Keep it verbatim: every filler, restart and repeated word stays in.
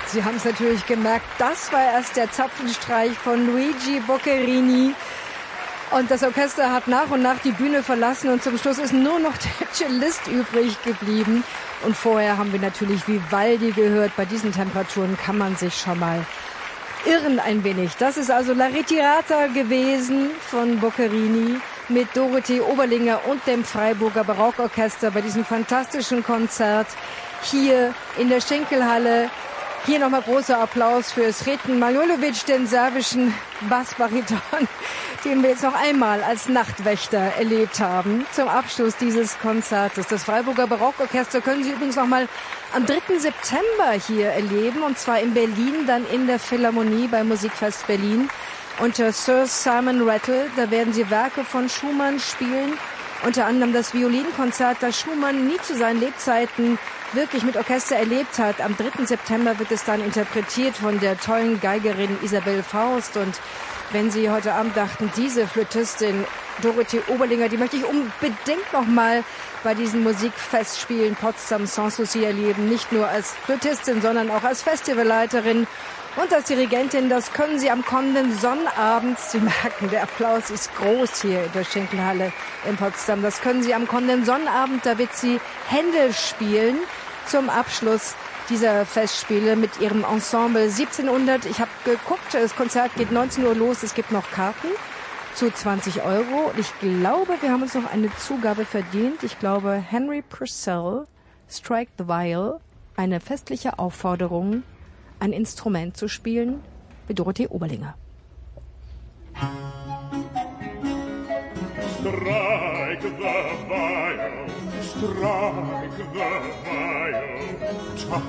Sie haben es natürlich gemerkt, das war erst der Zapfenstreich von Luigi Boccherini. Und das Orchester hat nach und nach die Bühne verlassen und zum Schluss ist nur noch der Cellist übrig geblieben. Und vorher haben wir natürlich Vivaldi gehört. Bei diesen Temperaturen kann man sich schon mal irren ein wenig. Das ist also La Ritirata gewesen von Boccherini mit Dorothee Oberlinger und dem Freiburger Barockorchester bei diesem fantastischen Konzert hier in der Schinkelhalle. Hier nochmal großer Applaus für Sreten Manojlović, den serbischen Bassbariton, den wir jetzt noch einmal als Nachtwächter erlebt haben zum Abschluss dieses Konzertes. Das Freiburger Barockorchester können Sie übrigens nochmal am dritten September hier erleben, und zwar in Berlin, dann in der Philharmonie beim Musikfest Berlin unter Sir Simon Rattle. Da werden Sie Werke von Schumann spielen, unter anderem das Violinkonzert, das Schumann nie zu seinen Lebzeiten wirklich mit Orchester erlebt hat. Am dritten September wird es dann interpretiert von der tollen Geigerin Isabel Faust. Und wenn Sie heute Abend dachten, diese Flötistin Dorothee Oberlinger, die möchte ich unbedingt noch mal bei diesen Musikfestspielen Potsdam Sanssouci erleben. Nicht nur als Flötistin, sondern auch als Festivalleiterin und als Dirigentin. Das können Sie am kommenden Sonnabend, Sie merken, der Applaus ist groß hier in der Schinkelhalle in Potsdam. Das können Sie am kommenden Sonnabend, da wird sie Händel spielen zum Abschluss dieser Festspiele mit ihrem Ensemble. siebzehnhundert, ich habe geguckt, das Konzert geht neunzehn Uhr los, es gibt noch Karten zu zwanzig Euro. Und ich glaube, wir haben uns noch eine Zugabe verdient. Ich glaube, Henry Purcell, Strike the Viol, eine festliche Aufforderung, ein Instrument zu spielen mit Dorothee Oberlinger. Strike the viol, strike the viol.